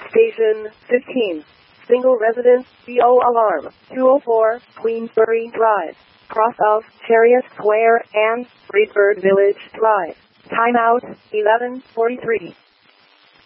Station 15. Single residence, CO alarm, 204, Queensbury Drive, cross of Chariot Square and Reedford Village Drive. Timeout, 11:43.